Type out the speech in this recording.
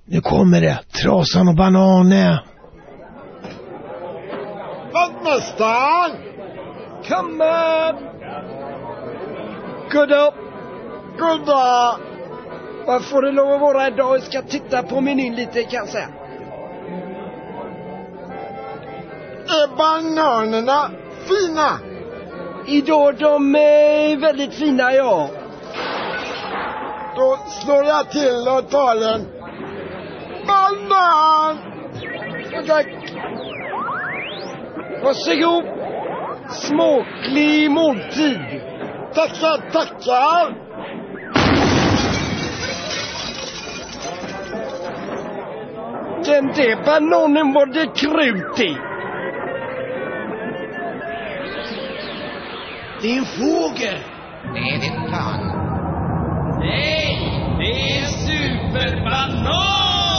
Nu kommer det. Trasan och bananer. Vaktmästaren! Come! Goddag! Goddag! Vad får det lov att vara idag? Jag ska titta på menyn lite, kan jag säga. Är bananerna fina? Idag de är väldigt fina, ja. Då slår jag till och tar en banan! Tack. Varsågod. Smaklig måltid. Tackar, tackar! Den där bananen var det krut i. Det är en fågel. Nej, det är inte han. Nej, det är